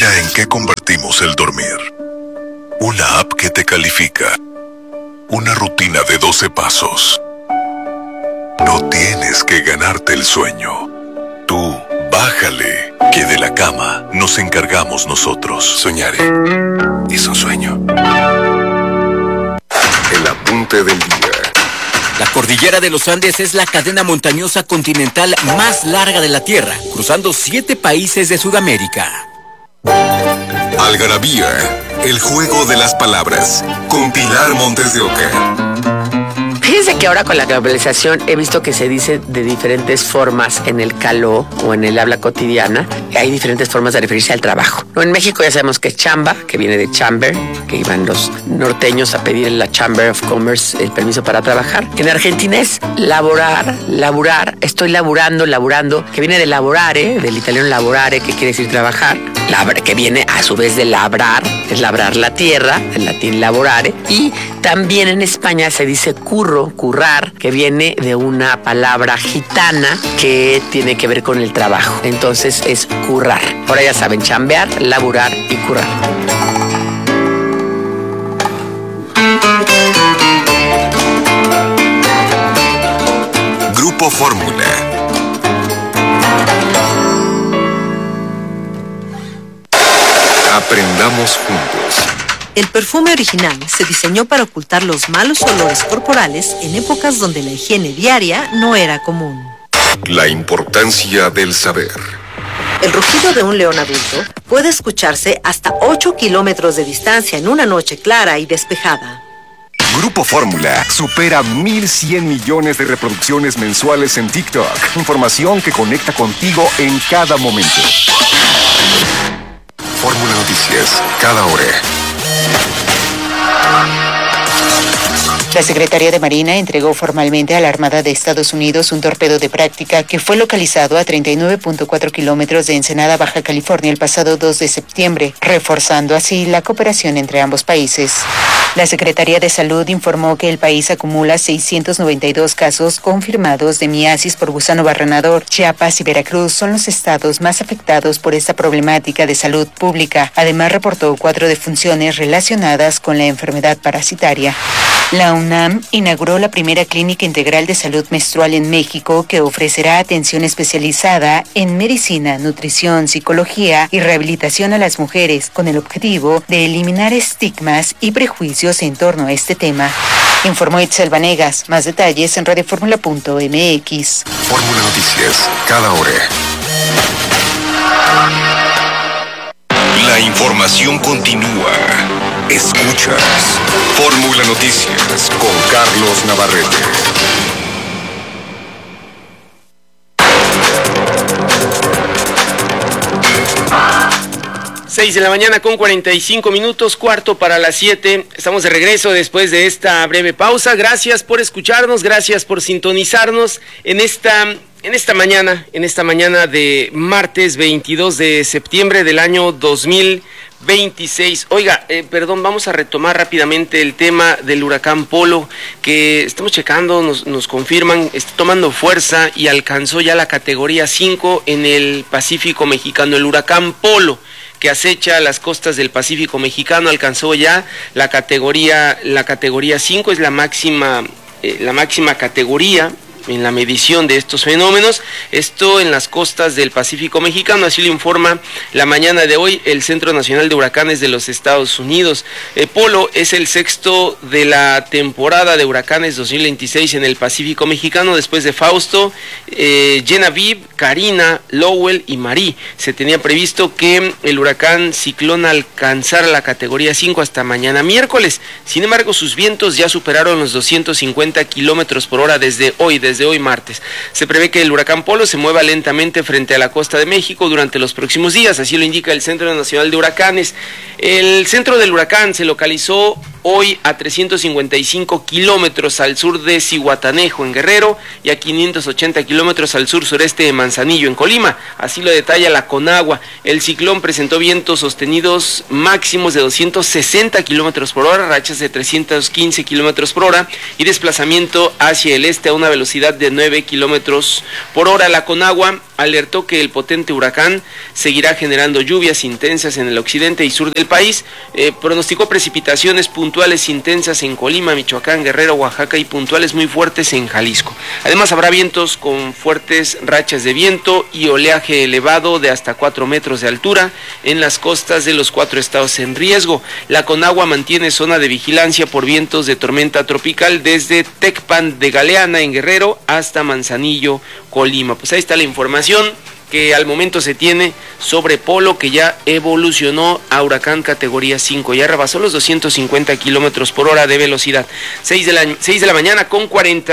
Mira en qué convertimos el dormir. Una app que te califica. Una rutina de 12 pasos. No tienes que ganarte el sueño. Tú, bájale, que de la cama nos encargamos nosotros. Soñaré es un sueño. El apunte del día. La cordillera de los Andes es la cadena montañosa continental más larga de la Tierra, cruzando 7 países de Sudamérica. Algarabía, el juego de las palabras, con Pilar Montes de Oca. Fíjense que ahora con la globalización he visto que se dice de diferentes formas en el caló o en el habla cotidiana. Hay diferentes formas de referirse al trabajo. En México ya sabemos que es chamba, que viene de chamber, que iban los norteños a pedir en la Chamber of Commerce el permiso para trabajar. En Argentina es laburar, estoy laburando, que viene de lavorare, del italiano lavorare, que quiere decir trabajar. Que viene a su vez de labrar, es labrar la tierra, en latín laborare. Y también en España se dice currar, que viene de una palabra gitana que tiene que ver con el trabajo. Entonces es currar. Ahora ya saben, chambear, laburar y currar. Grupo Fórmula. Aprendamos juntos. El perfume original se diseñó para ocultar los malos olores corporales en épocas donde la higiene diaria no era común. La importancia del saber. El rugido de un león adulto puede escucharse hasta 8 kilómetros de distancia en una noche clara y despejada. Grupo Fórmula supera 1,100 millones de reproducciones mensuales en TikTok. Información que conecta contigo en cada momento. Fórmula Noticias, cada hora. La Secretaría de Marina entregó formalmente a la Armada de Estados Unidos un torpedo de práctica que fue localizado a 39.4 kilómetros de Ensenada, Baja California, el pasado 2 de septiembre, reforzando así la cooperación entre ambos países. La Secretaría de Salud informó que el país acumula 692 casos confirmados de miasis por gusano barrenador. Chiapas y Veracruz son los estados más afectados por esta problemática de salud pública. Además, reportó 4 defunciones relacionadas con la enfermedad parasitaria. La UNAM inauguró la primera clínica integral de salud menstrual en México que ofrecerá atención especializada en medicina, nutrición, psicología y rehabilitación a las mujeres con el objetivo de eliminar estigmas y prejuicios en torno a este tema. Informó Itzel Vanegas. Más detalles en radioformula.mx. Fórmula Noticias, cada hora. La información continúa. Escuchas Fórmula Noticias con Carlos Navarrete. Seis de la mañana con 45 minutos, cuarto para las 7. Estamos de regreso después de esta breve pausa. Gracias por escucharnos, gracias por sintonizarnos en esta mañana de martes 22 de septiembre del año 2026. Oiga, vamos a retomar rápidamente el tema del huracán Polo, que estamos checando, nos confirman, está tomando fuerza y alcanzó ya la categoría 5 en el Pacífico mexicano. El huracán Polo, que acecha las costas del Pacífico mexicano, alcanzó ya la categoría 5, es la máxima categoría en la medición de estos fenómenos, esto en las costas del Pacífico mexicano, así lo informa la mañana de hoy el Centro Nacional de Huracanes de los Estados Unidos. Polo es el sexto de la temporada de huracanes 2026 en el Pacífico mexicano, después de Fausto, Genevieve, Karina, Lowell y Marie. Se tenía previsto que el huracán ciclón alcanzara la categoría 5 hasta mañana miércoles. Sin embargo, sus vientos ya superaron los 250 kilómetros por hora desde hoy martes. Se prevé que el huracán Polo se mueva lentamente frente a la costa de México durante los próximos días, así lo indica el Centro Nacional de Huracanes. El centro del huracán se localizó hoy a 355 kilómetros al sur de Zihuatanejo, en Guerrero, y a 580 kilómetros al sur-sureste de Manzanillo, en Colima. Así lo detalla la Conagua. El ciclón presentó vientos sostenidos máximos de 260 kilómetros por hora, rachas de 315 kilómetros por hora y desplazamiento hacia el este a una velocidad de 9 kilómetros por hora. La Conagua alertó que el potente huracán seguirá generando lluvias intensas en el occidente y sur del país. Pronosticó precipitaciones puntuales intensas en Colima, Michoacán, Guerrero, Oaxaca y puntuales muy fuertes en Jalisco. Además habrá vientos con fuertes rachas de viento y oleaje elevado de hasta 4 metros de altura en las costas de los 4 estados en riesgo. La Conagua mantiene zona de vigilancia por vientos de tormenta tropical desde Tecpan de Galeana en Guerrero hasta Manzanillo, Colima. Pues ahí está la información que al momento se tiene sobre Polo, que ya evolucionó a huracán categoría 5, ya rebasó los 250 kilómetros por hora de velocidad. 6 de la mañana con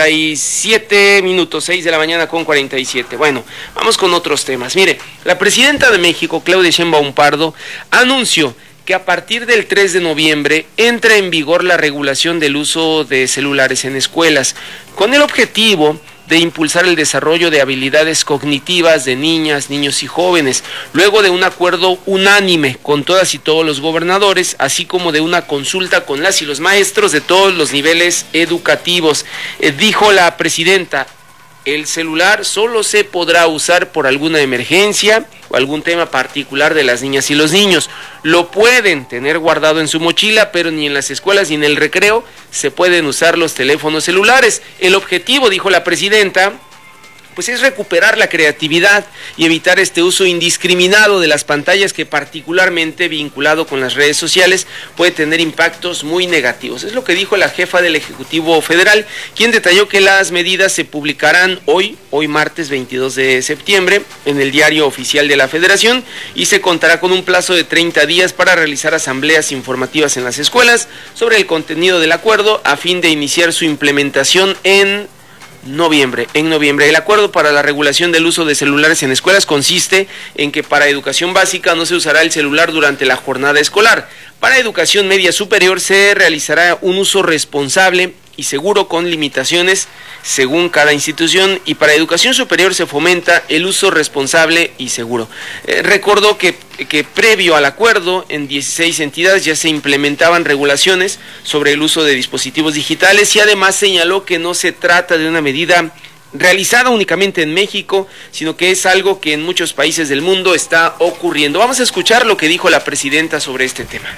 47 minutos, 6 de la mañana con 47. Bueno, vamos con otros temas. Mire, la presidenta de México, Claudia Sheinbaum Pardo, anunció que a partir del 3 de noviembre entra en vigor la regulación del uso de celulares en escuelas, con el objetivo de impulsar el desarrollo de habilidades cognitivas de niñas, niños y jóvenes, luego de un acuerdo unánime con todas y todos los gobernadores, así como de una consulta con las y los maestros de todos los niveles educativos. Dijo la presidenta: el celular solo se podrá usar por alguna emergencia o algún tema particular de las niñas y los niños. Lo pueden tener guardado en su mochila, pero ni en las escuelas ni en el recreo se pueden usar los teléfonos celulares. El objetivo, dijo la presidenta, pues es recuperar la creatividad y evitar este uso indiscriminado de las pantallas que, particularmente vinculado con las redes sociales, puede tener impactos muy negativos. Es lo que dijo la jefa del Ejecutivo Federal, quien detalló que las medidas se publicarán hoy martes 22 de septiembre, en el Diario Oficial de la Federación, y se contará con un plazo de 30 días para realizar asambleas informativas en las escuelas sobre el contenido del acuerdo, a fin de iniciar su implementación en noviembre. El acuerdo para la regulación del uso de celulares en escuelas consiste en que para educación básica no se usará el celular durante la jornada escolar. Para educación media superior se realizará un uso responsable y seguro con limitaciones según cada institución, y para educación superior se fomenta el uso responsable y seguro. Recordó que previo al acuerdo en 16 entidades ya se implementaban regulaciones sobre el uso de dispositivos digitales, y además señaló que no se trata de una medida realizada únicamente en México, sino que es algo que en muchos países del mundo está ocurriendo. Vamos a escuchar lo que dijo la presidenta sobre este tema.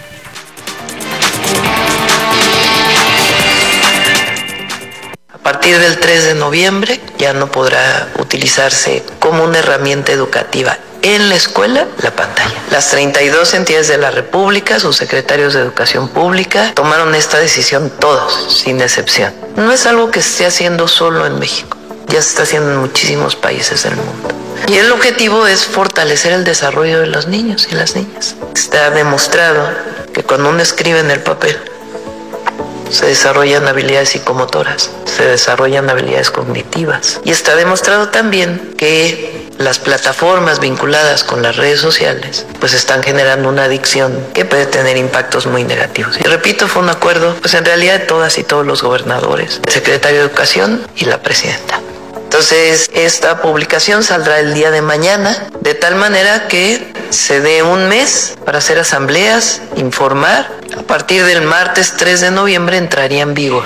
A partir del 3 de noviembre ya no podrá utilizarse como una herramienta educativa en la escuela la pantalla. Las 32 entidades de la República, sus secretarios de Educación Pública, tomaron esta decisión todos, sin excepción. No es algo que se esté haciendo solo en México, ya se está haciendo en muchísimos países del mundo. Y el objetivo es fortalecer el desarrollo de los niños y las niñas. Está demostrado que cuando uno escribe en el papel, se desarrollan habilidades psicomotoras, se desarrollan habilidades cognitivas. Y está demostrado también que las plataformas vinculadas con las redes sociales pues están generando una adicción que puede tener impactos muy negativos. Y repito, fue un acuerdo pues en realidad de todas y todos los gobernadores, el secretario de Educación y la presidenta. Entonces, esta publicación saldrá el día de mañana, de tal manera que se dé un mes para hacer asambleas, informar. A partir del martes 3 de noviembre entraría en vigor.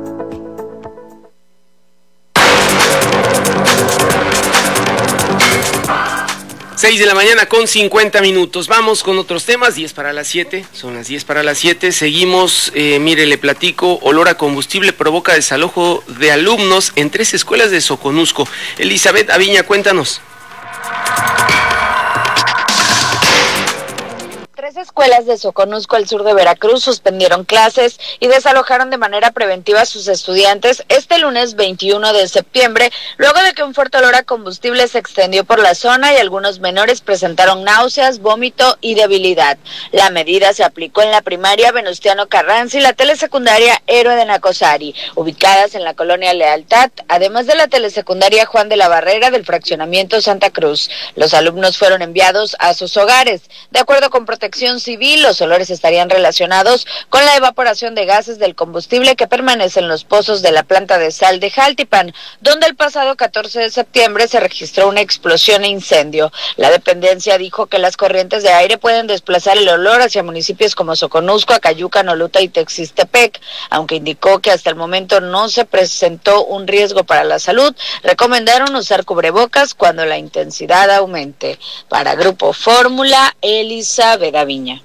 Seis de la mañana con 50 minutos. Vamos con otros temas. 10 para las 7. Son las 10 para las 7. Seguimos. Mire, le platico. Olor a combustible provoca desalojo de alumnos en 3 escuelas de Soconusco. Elizabeth Aviña, cuéntanos. 3 escuelas de Soconusco, al sur de Veracruz, suspendieron clases y desalojaron de manera preventiva a sus estudiantes este lunes 21 de septiembre, luego de que un fuerte olor a combustible se extendió por la zona y algunos menores presentaron náuseas, vómito y debilidad. La medida se aplicó en la primaria Venustiano Carranza y la telesecundaria Héroe de Nacosari, ubicadas en la colonia Lealtad, además de la telesecundaria Juan de la Barrera del fraccionamiento Santa Cruz. Los alumnos fueron enviados a sus hogares. De acuerdo con Protección Protección Civil, los olores estarían relacionados con la evaporación de gases del combustible que permanece en los pozos de la planta de sal de Jaltipan, donde el pasado 14 de septiembre se registró una explosión e incendio. La dependencia dijo que las corrientes de aire pueden desplazar el olor hacia municipios como Soconusco, Acayuca, Noluta y Texistepec, aunque indicó que hasta el momento no se presentó un riesgo para la salud. Recomendaron usar cubrebocas cuando la intensidad aumente. Para Grupo Fórmula, Elizabeth Aviña.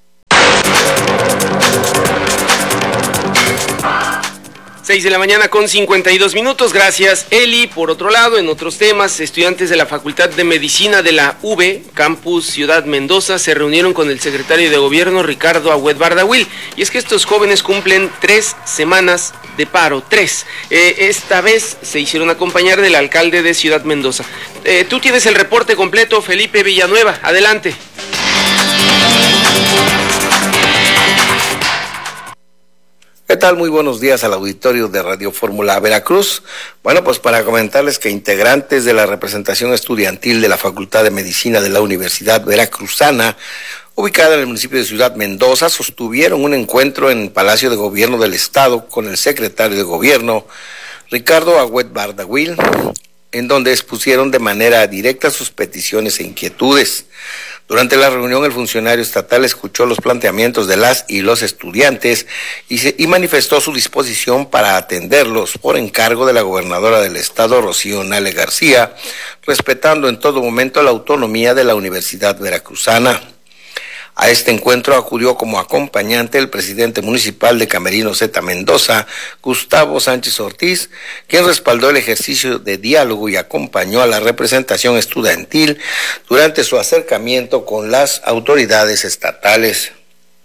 6 de la mañana con 52 minutos. Gracias, Eli. Por otro lado, en otros temas, estudiantes de la Facultad de Medicina de la UB, Campus Ciudad Mendoza, se reunieron con el secretario de Gobierno, Ricardo Agüed Bardagüil. Y es que estos jóvenes cumplen 3 semanas de paro, 3. Esta vez se hicieron acompañar del alcalde de Ciudad Mendoza. Tú tienes el reporte completo, Felipe Villanueva. Adelante. ¿Qué tal? Muy buenos días al auditorio de Radio Fórmula Veracruz. Bueno, pues para comentarles que integrantes de la representación estudiantil de la Facultad de Medicina de la Universidad Veracruzana, ubicada en el municipio de Ciudad Mendoza, sostuvieron un encuentro en el Palacio de Gobierno del Estado con el secretario de Gobierno, Ricardo Agüed Bardagüil, en donde expusieron de manera directa sus peticiones e inquietudes. Durante la reunión, el funcionario estatal escuchó los planteamientos de las y los estudiantes y manifestó su disposición para atenderlos por encargo de la gobernadora del estado, Rocío Nale García, respetando en todo momento la autonomía de la Universidad Veracruzana. A este encuentro acudió como acompañante el presidente municipal de Camerino Zeta Mendoza, Gustavo Sánchez Ortiz, quien respaldó el ejercicio de diálogo y acompañó a la representación estudiantil durante su acercamiento con las autoridades estatales.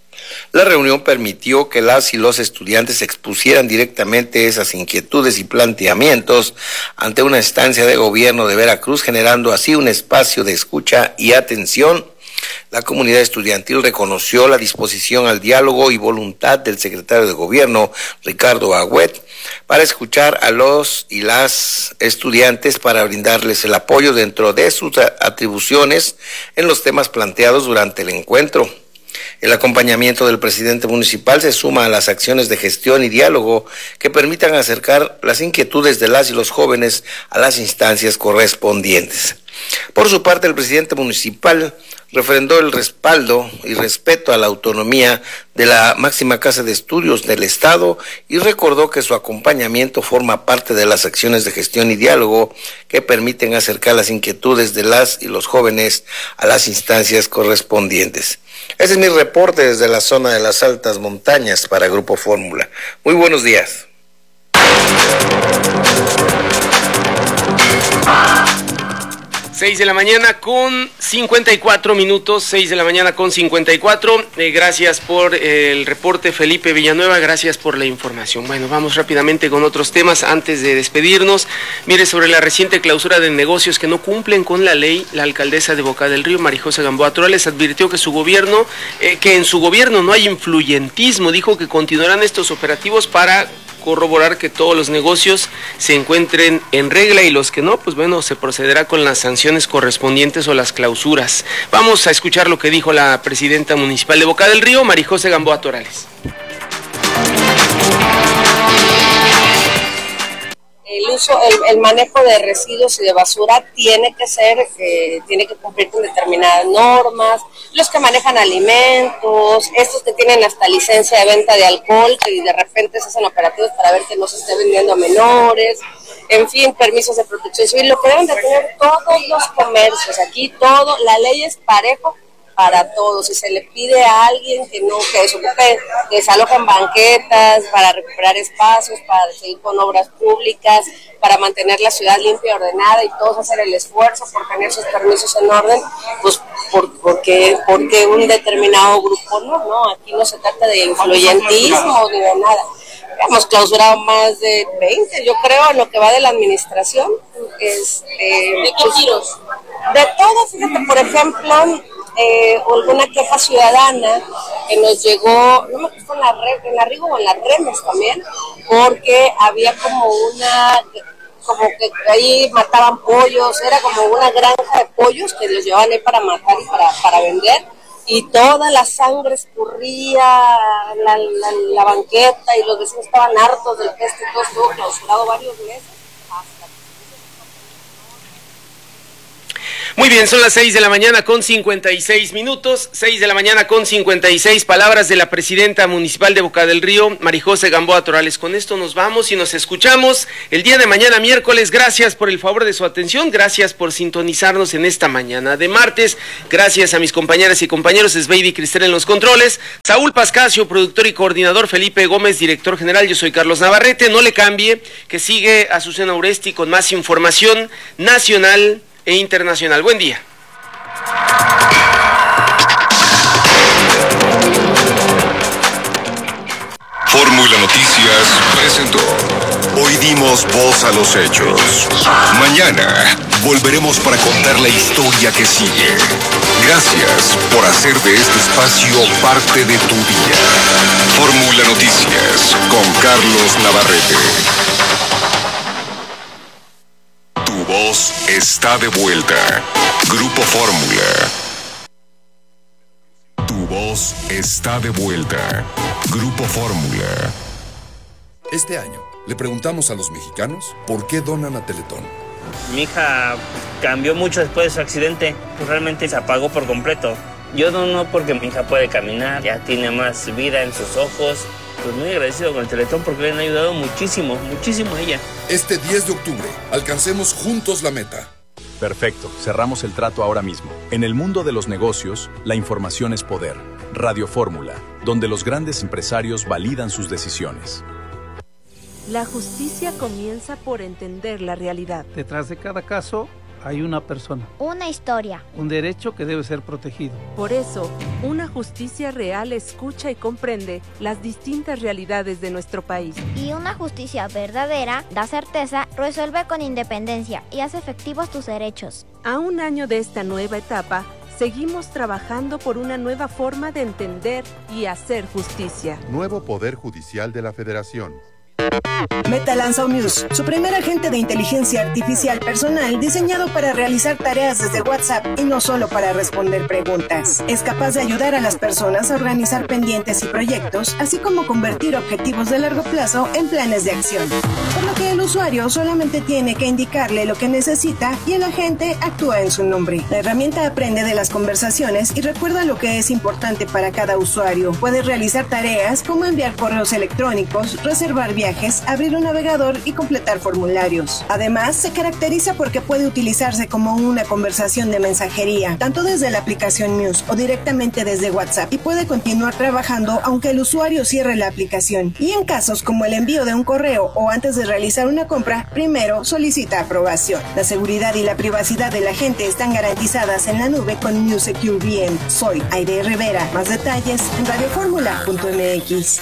La reunión permitió que las y los estudiantes expusieran directamente esas inquietudes y planteamientos ante una instancia de gobierno de Veracruz, generando así un espacio de escucha y atención. La comunidad estudiantil reconoció la disposición al diálogo y voluntad del secretario de Gobierno, Ricardo Agüed, para escuchar a los y las estudiantes para brindarles el apoyo dentro de sus atribuciones en los temas planteados durante el encuentro. El acompañamiento del presidente municipal se suma a las acciones de gestión y diálogo que permitan acercar las inquietudes de las y los jóvenes a las instancias correspondientes. Por su parte, el presidente municipal refrendó el respaldo y respeto a la autonomía de la máxima casa de estudios del Estado y recordó que su acompañamiento forma parte de las acciones de gestión y diálogo que permiten acercar las inquietudes de las y los jóvenes a las instancias correspondientes. Ese es mi reporte desde la zona de las altas montañas para Grupo Fórmula. Muy buenos días. 6 de la mañana con 54 minutos, 6 de la mañana con 54. Gracias por el reporte, Felipe Villanueva, gracias por la información. Bueno, vamos rápidamente con otros temas antes de despedirnos. Mire, sobre la reciente clausura de negocios que no cumplen con la ley, la alcaldesa de Boca del Río, Marijosa Gamboa Torales, advirtió que en su gobierno no hay influyentismo. Dijo que continuarán estos operativos para corroborar que todos los negocios se encuentren en regla y los que no, pues bueno, se procederá con las sanciones correspondientes o las clausuras. Vamos a escuchar lo que dijo la presidenta municipal de Boca del Río, Marijosa Gamboa Torales. El manejo de residuos y de basura tiene que cumplir con determinadas normas. Los que manejan alimentos, estos que tienen hasta licencia de venta de alcohol, que de repente se hacen operativos para ver que no se esté vendiendo a menores, en fin, permisos de protección civil, lo que deben de tener todos los comercios. Aquí todo, la ley es parejo para todos. Si se le pide a alguien que desocupe, que desalojen banquetas para recuperar espacios, para seguir con obras públicas, para mantener la ciudad limpia y ordenada, y todos hacer el esfuerzo por tener sus permisos en orden, pues porque un determinado grupo no, aquí no se trata de influyentismo ni de nada. Hemos clausurado más de 20, yo creo, en lo que va de la administración. ¿De qué tiros? De todo, fíjate, por ejemplo, alguna queja ciudadana que nos llegó, no me acuerdo en la Rigo o en la Remes también, porque había como que ahí mataban pollos, era como una granja de pollos que los llevaban ahí para matar y para vender. y toda la sangre escurría la banqueta y los vecinos estaban hartos del peste, todo estuvo clausurado varios meses. Muy bien, son las 6 de la mañana con 56 minutos, 6 de la mañana con 56, palabras de la presidenta municipal de Boca del Río, Marijose Gamboa Torales. Con esto nos vamos y nos escuchamos el día de mañana, miércoles. Gracias por el favor de su atención, gracias por sintonizarnos en esta mañana de martes, gracias a mis compañeras y compañeros, Esbeidi Cristel en los controles, Saúl Pascasio, productor y coordinador, Felipe Gómez, director general, yo soy Carlos Navarrete. No le cambie, que sigue Azucena Uresti con más información nacional e internacional. Buen día. Fórmula Noticias presentó. Hoy dimos voz a los hechos. Mañana volveremos para contar la historia que sigue. Gracias por hacer de este espacio parte de tu día. Fórmula Noticias con Carlos Navarrete. Tu voz está de vuelta. Grupo Fórmula. Tu voz está de vuelta. Grupo Fórmula. Este año le preguntamos a los mexicanos por qué donan a Teletón. Mi hija cambió mucho después de su accidente, pues realmente se apagó por completo. Yo dono porque mi hija puede caminar, ya tiene más vida en sus ojos. Pues muy agradecido con el Teletón porque le han ayudado muchísimo, muchísimo a ella. Este 10 de octubre, alcancemos juntos la meta. Perfecto, cerramos el trato ahora mismo. En el mundo de los negocios, la información es poder. Radio Fórmula, donde los grandes empresarios validan sus decisiones. La justicia comienza por entender la realidad. Detrás de cada caso hay una persona. Una historia. Un derecho que debe ser protegido. Por eso, una justicia real escucha y comprende las distintas realidades de nuestro país. Y una justicia verdadera da certeza, resuelve con independencia y hace efectivos tus derechos. A un año de esta nueva etapa, seguimos trabajando por una nueva forma de entender y hacer justicia. Nuevo Poder Judicial de la Federación. Meta lanza un Muse, su primer agente de inteligencia artificial personal diseñado para realizar tareas desde WhatsApp y no solo para responder preguntas. Es capaz de ayudar a las personas a organizar pendientes y proyectos, así como convertir objetivos de largo plazo en planes de acción. Por lo que el usuario solamente tiene que indicarle lo que necesita y el agente actúa en su nombre. La herramienta aprende de las conversaciones y recuerda lo que es importante para cada usuario. Puede realizar tareas como enviar correos electrónicos, reservar viajes, abrir un navegador y completar formularios. Además, se caracteriza porque puede utilizarse como una conversación de mensajería, tanto desde la aplicación Muse o directamente desde WhatsApp, y puede continuar trabajando aunque el usuario cierre la aplicación. Y en casos como el envío de un correo o antes de realizar una compra, primero solicita aprobación. La seguridad y la privacidad de la gente están garantizadas en la nube con Muse Secure VM. Soy Aide Rivera. Más detalles en radioformula.mx.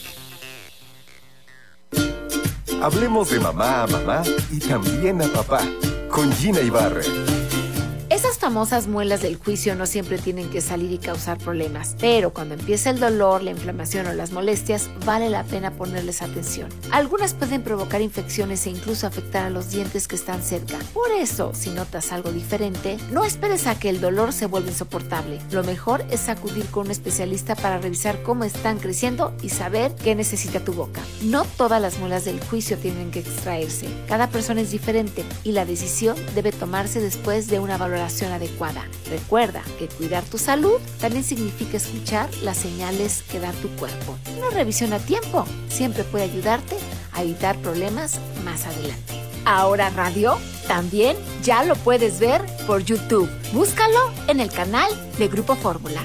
Hablemos de mamá a mamá y también a papá, con Gina Ibarre. Esas famosas muelas del juicio no siempre tienen que salir y causar problemas, pero cuando empieza el dolor, la inflamación o las molestias, vale la pena ponerles atención. Algunas pueden provocar infecciones e incluso afectar a los dientes que están cerca. Por eso, si notas algo diferente, no esperes a que el dolor se vuelva insoportable. Lo mejor es acudir con un especialista para revisar cómo están creciendo y saber qué necesita tu boca. No todas las muelas del juicio tienen que extraerse. Cada persona es diferente y la decisión debe tomarse después de una valoración adecuada. Recuerda que cuidar tu salud también significa escuchar las señales que da tu cuerpo. Una revisión a tiempo siempre puede ayudarte a evitar problemas más adelante. Ahora Radio también ya lo puedes ver por YouTube. Búscalo en el canal de Grupo Fórmula.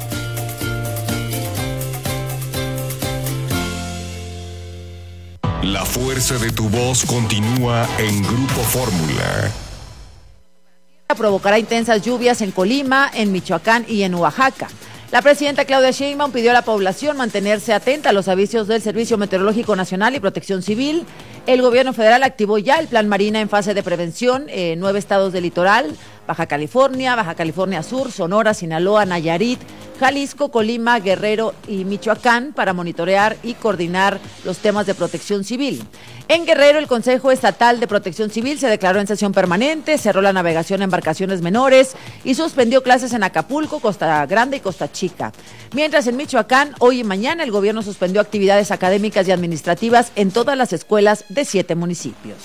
La fuerza de tu voz continúa en Grupo Fórmula. Provocará intensas lluvias en Colima, en Michoacán y en Oaxaca. La presidenta Claudia Sheinbaum pidió a la población mantenerse atenta a los avisos del Servicio Meteorológico Nacional y Protección Civil. El gobierno federal activó ya el Plan Marina en fase de prevención en 9 estados del litoral: Baja California Sur, Sonora, Sinaloa, Nayarit, Jalisco, Colima, Guerrero y Michoacán para monitorear y coordinar los temas de protección civil. En Guerrero, el Consejo Estatal de Protección Civil se declaró en sesión permanente, cerró la navegación a embarcaciones menores y suspendió clases en Acapulco, Costa Grande y Costa Chica. Mientras en Michoacán, hoy y mañana, el gobierno suspendió actividades académicas y administrativas en todas las escuelas de 7 municipios.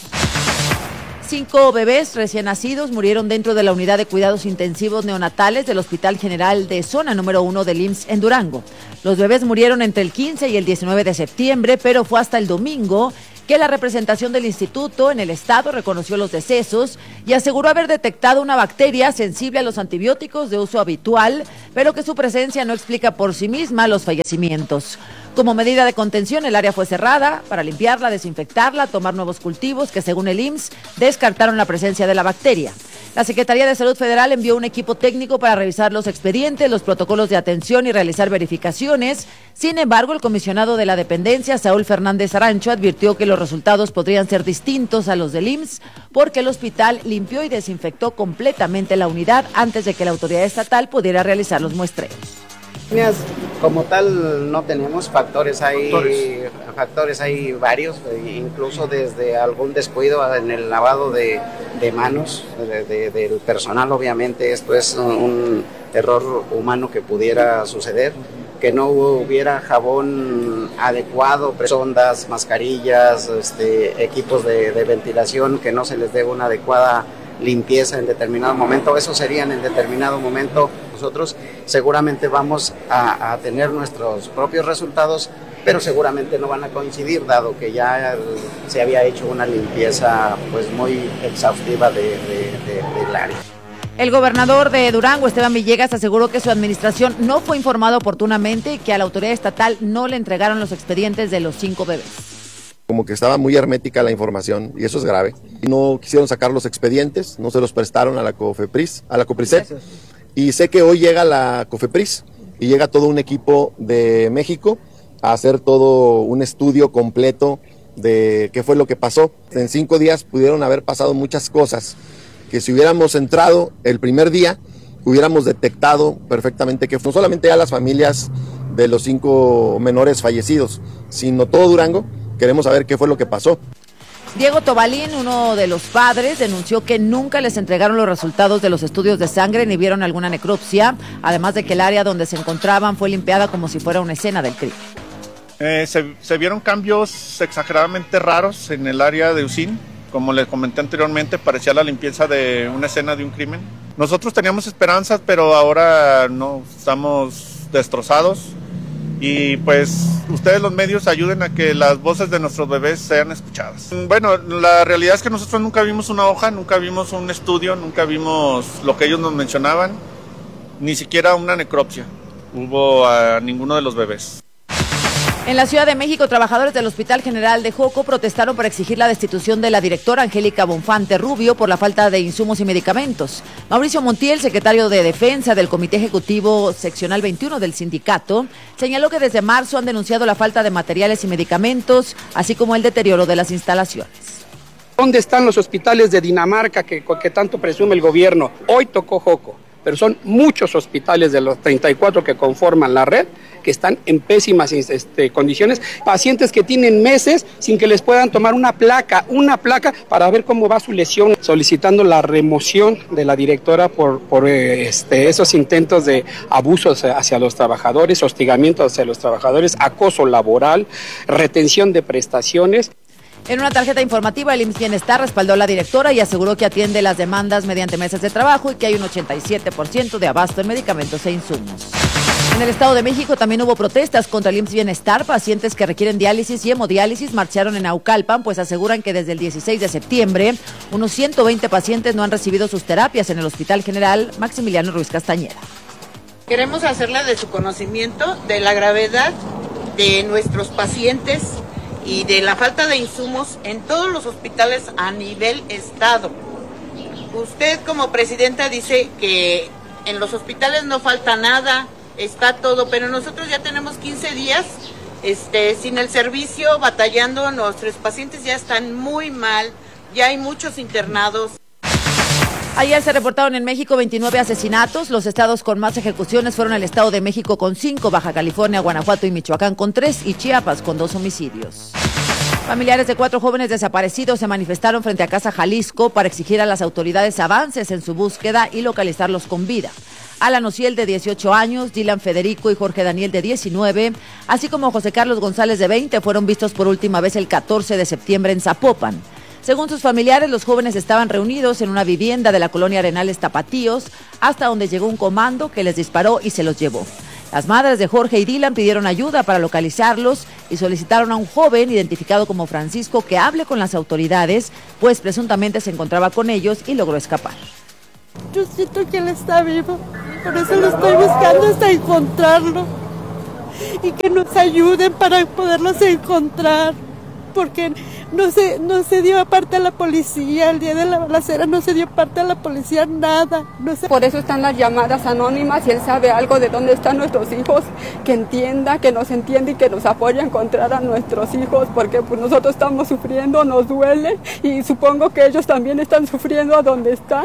5 bebés recién nacidos murieron dentro de la unidad de cuidados intensivos neonatales del Hospital General de Zona número 1 del IMSS en Durango. Los bebés murieron entre el 15 y el 19 de septiembre, pero fue hasta el domingo que la representación del instituto en el estado reconoció los decesos y aseguró haber detectado una bacteria sensible a los antibióticos de uso habitual, pero que su presencia no explica por sí misma los fallecimientos. Como medida de contención, el área fue cerrada para limpiarla, desinfectarla, tomar nuevos cultivos que, según el IMSS, descartaron la presencia de la bacteria. La Secretaría de Salud Federal envió un equipo técnico para revisar los expedientes, los protocolos de atención y realizar verificaciones. Sin embargo, el comisionado de la dependencia, Saúl Fernández Arancho, advirtió que los resultados podrían ser distintos a los del IMSS porque el hospital limpió y desinfectó completamente la unidad antes de que la autoridad estatal pudiera realizar los muestreos. Como tal no tenemos factores hay varios, incluso desde algún descuido en el lavado de manos del personal. Obviamente esto es un error humano que pudiera suceder, que no hubiera jabón adecuado, sondas, mascarillas, equipos de ventilación, que no se les dé una adecuada limpieza en determinado momento. Eso serían en determinado momento. Nosotros seguramente vamos a tener nuestros propios resultados, pero seguramente no van a coincidir, dado que ya se había hecho una limpieza pues muy exhaustiva del área. El gobernador de Durango, Esteban Villegas, aseguró que su administración no fue informada oportunamente y que a la autoridad estatal no le entregaron los expedientes de los 5 bebés. Como que estaba muy hermética la información y eso es grave. No quisieron sacar los expedientes, no se los prestaron a la COFEPRIS, a la COPRISET. Y sé que hoy llega la COFEPRIS y llega todo un equipo de México a hacer todo un estudio completo de qué fue lo que pasó. En 5 días pudieron haber pasado muchas cosas que si hubiéramos entrado el primer día, hubiéramos detectado perfectamente que no solamente a las familias de los 5 menores fallecidos, sino todo Durango. Queremos saber qué fue lo que pasó. Diego Tobalín, uno de los padres, denunció que nunca les entregaron los resultados de los estudios de sangre ni vieron alguna necropsia, además de que el área donde se encontraban fue limpiada como si fuera una escena del crimen. Se vieron cambios exageradamente raros en el área de UCIN. Como les comenté anteriormente, parecía la limpieza de una escena de un crimen. Nosotros teníamos esperanzas, pero ahora no, estamos destrozados. Y pues ustedes los medios ayuden a que las voces de nuestros bebés sean escuchadas. Bueno, la realidad es que nosotros nunca vimos una hoja, nunca vimos un estudio, nunca vimos lo que ellos nos mencionaban, ni siquiera una necropsia hubo a ninguno de los bebés. En la Ciudad de México, trabajadores del Hospital General de Joco protestaron por exigir la destitución de la directora Angélica Bonfante Rubio por la falta de insumos y medicamentos. Mauricio Montiel, secretario de Defensa del Comité Ejecutivo Seccional 21 del sindicato, señaló que desde marzo han denunciado la falta de materiales y medicamentos, así como el deterioro de las instalaciones. ¿Dónde están los hospitales de Dinamarca que tanto presume el gobierno? Hoy tocó Joco, pero son muchos hospitales de los 34 que conforman la red que están en pésimas condiciones, pacientes que tienen meses sin que les puedan tomar una placa para ver cómo va su lesión, solicitando la remoción de la directora por esos intentos de abusos hacia los trabajadores, hostigamiento hacia los trabajadores, acoso laboral, retención de prestaciones. En una tarjeta informativa, el IMSS Bienestar respaldó a la directora y aseguró que atiende las demandas mediante mesas de trabajo y que hay un 87% de abasto en medicamentos e insumos. En el Estado de México también hubo protestas contra el IMSS Bienestar. Pacientes que requieren diálisis y hemodiálisis marcharon en Naucalpan, pues aseguran que desde el 16 de septiembre unos 120 pacientes no han recibido sus terapias en el Hospital General Maximiliano Ruiz Castañeda. Queremos hacerle de su conocimiento de la gravedad de nuestros pacientes y de la falta de insumos en todos los hospitales a nivel estado. Usted como presidenta dice que en los hospitales no falta nada, está todo, pero nosotros ya tenemos 15 días sin el servicio, batallando, nuestros pacientes ya están muy mal, ya hay muchos internados. Ayer se reportaron en México 29 asesinatos. Los estados con más ejecuciones fueron el Estado de México con 5, Baja California, Guanajuato y Michoacán con 3 y Chiapas con 2 homicidios. Familiares de 4 jóvenes desaparecidos se manifestaron frente a Casa Jalisco para exigir a las autoridades avances en su búsqueda y localizarlos con vida. Alan Ociel, de 18 años, Dylan Federico y Jorge Daniel, de 19, así como José Carlos González, de 20, fueron vistos por última vez el 14 de septiembre en Zapopan. Según sus familiares, los jóvenes estaban reunidos en una vivienda de la colonia Arenales Tapatíos, hasta donde llegó un comando que les disparó y se los llevó. Las madres de Jorge y Dylan pidieron ayuda para localizarlos y solicitaron a un joven identificado como Francisco que hable con las autoridades, pues presuntamente se encontraba con ellos y logró escapar. Yo siento que él está vivo, por eso lo estoy buscando hasta encontrarlo y que nos ayuden para poderlos encontrar, porque no se dio parte a la policía, el día de la balacera no se dio parte a la policía, nada. Por eso están las llamadas anónimas, y él sabe algo de dónde están nuestros hijos, que entienda, que nos entiende y que nos apoye a encontrar a nuestros hijos, porque pues nosotros estamos sufriendo, nos duele, y supongo que ellos también están sufriendo a donde están.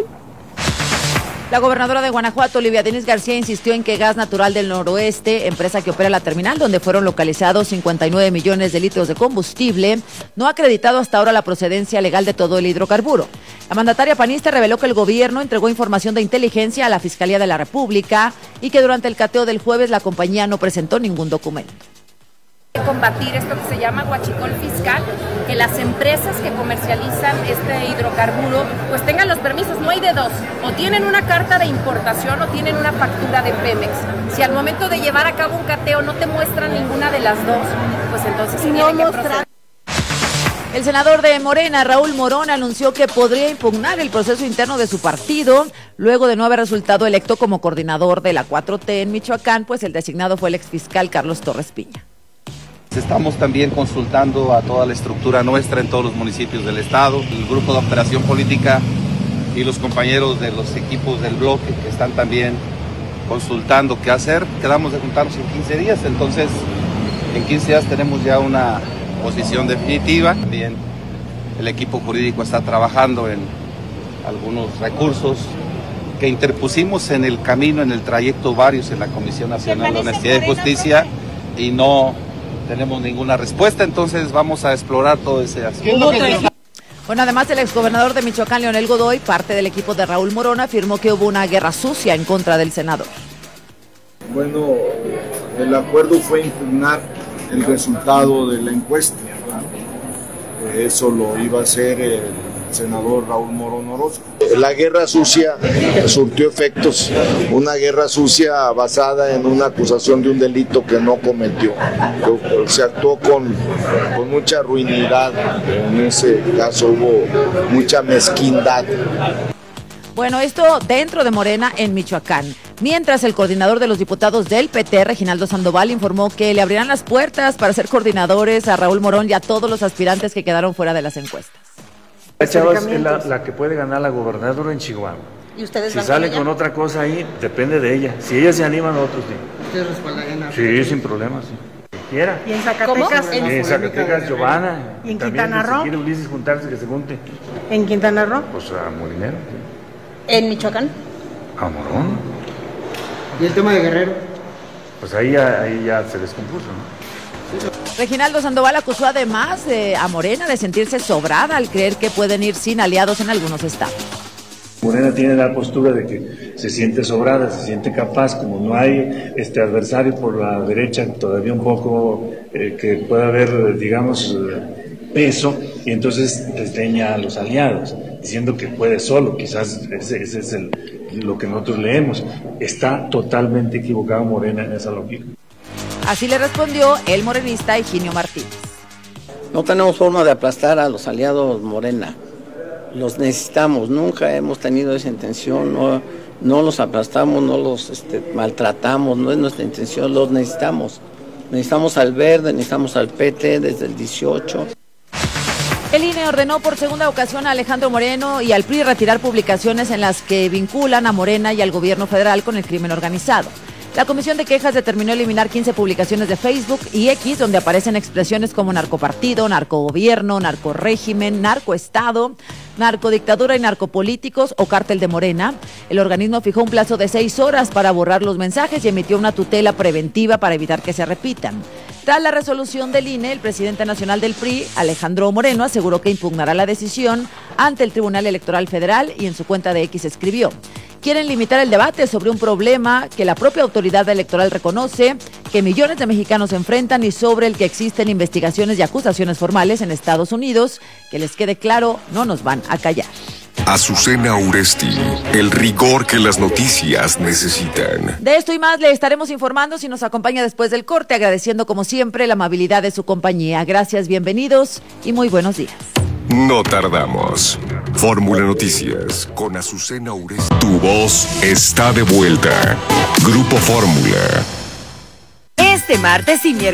La gobernadora de Guanajuato, Olivia Denis García, insistió en que Gas Natural del Noroeste, empresa que opera la terminal donde fueron localizados 59 millones de litros de combustible, no ha acreditado hasta ahora la procedencia legal de todo el hidrocarburo. La mandataria panista reveló que el gobierno entregó información de inteligencia a la Fiscalía de la República y que durante el cateo del jueves la compañía no presentó ningún documento. Combatir esto que se llama huachicol fiscal, que las empresas que comercializan este hidrocarburo pues tengan los permisos, no hay de dos, o tienen una carta de importación o tienen una factura de Pemex. Si al momento de llevar a cabo un cateo no te muestran ninguna de las dos, pues entonces se tiene que proceder. El senador de Morena, Raúl Morón, anunció que podría impugnar el proceso interno de su partido luego de no haber resultado electo como coordinador de la 4T en Michoacán, pues el designado fue el exfiscal Carlos Torres Piña. Estamos también consultando a toda la estructura nuestra en todos los municipios del estado, el grupo de operación política y los compañeros de los equipos del bloque que están también consultando qué hacer. Quedamos de juntarnos en 15 días, entonces en 15 días tenemos ya una posición definitiva. También el equipo jurídico está trabajando en algunos recursos que interpusimos en el camino, en el trayecto varios en la Comisión Nacional de Honestidad y Justicia y no tenemos ninguna respuesta, entonces vamos a explorar todo ese asunto. Bueno, además el exgobernador de Michoacán, Leonel Godoy, parte del equipo de Raúl Morón, afirmó que hubo una guerra sucia en contra del senador. Bueno, el acuerdo fue impugnar el resultado de la encuesta. Eso lo iba a hacer el senador Raúl Morón Orozco. La guerra sucia surtió efectos, una guerra sucia basada en una acusación de un delito que no cometió. Se actuó con mucha ruinidad, en ese caso hubo mucha mezquindad. Bueno, esto dentro de Morena en Michoacán. Mientras el coordinador de los diputados del PT, Reginaldo Sandoval, informó que le abrirán las puertas para ser coordinadores a Raúl Morón y a todos los aspirantes que quedaron fuera de las encuestas. La chava es la que puede ganar la gobernadora en Chihuahua. ¿Y ustedes si sale con otra cosa ahí, depende de ella. Si ella se anima, nosotros sí. ¿Ustedes respaldarían a Sí, sin problema, sí. Si quiera. ¿Y en Zacatecas? En Zacatecas, Giovanna. ¿Y en También, Quintana Roo? Si quiere Ulises juntarse, que se junte. ¿En Quintana Roo? Pues a Molinero. Sí. ¿En Michoacán? A Morón. ¿Y el tema de Guerrero? Pues ahí ya se descompuso, ¿no? Reginaldo Sandoval acusó además a Morena de sentirse sobrada al creer que pueden ir sin aliados en algunos estados. Morena tiene la postura de que se siente sobrada, se siente capaz, como no hay adversario por la derecha, todavía un poco que pueda haber, digamos, peso, y entonces desdeña a los aliados, diciendo que puede solo, quizás ese es lo que nosotros leemos. Está totalmente equivocado Morena en esa lógica. Así le respondió el morenista Higinio Martínez. No tenemos forma de aplastar a los aliados Morena. Los necesitamos, nunca hemos tenido esa intención, no los aplastamos, no los maltratamos, no es nuestra intención, los necesitamos. Necesitamos al Verde, necesitamos al PT desde el 18. El INE ordenó por segunda ocasión a Alejandro Moreno y al PRI retirar publicaciones en las que vinculan a Morena y al gobierno federal con el crimen organizado. La Comisión de Quejas determinó eliminar 15 publicaciones de Facebook y X donde aparecen expresiones como narcopartido, narcogobierno, narcorégimen, narcoestado, narcodictadura y narcopolíticos o cártel de Morena. El organismo fijó un plazo de 6 horas para borrar los mensajes y emitió una tutela preventiva para evitar que se repitan. Tras la resolución del INE, el presidente nacional del PRI, Alejandro Moreno, aseguró que impugnará la decisión ante el Tribunal Electoral Federal y en su cuenta de X escribió: quieren limitar el debate sobre un problema que la propia autoridad electoral reconoce, que millones de mexicanos enfrentan y sobre el que existen investigaciones y acusaciones formales en Estados Unidos. Que les quede claro, no nos van a callar. Azucena Uresti, el rigor que las noticias necesitan. De esto y más le estaremos informando si nos acompaña después del corte, agradeciendo como siempre la amabilidad de su compañía. Gracias, bienvenidos y muy buenos días. No tardamos. Fórmula Noticias con Azucena Uresti. Tu voz está de vuelta. Grupo Fórmula. Este martes y miércoles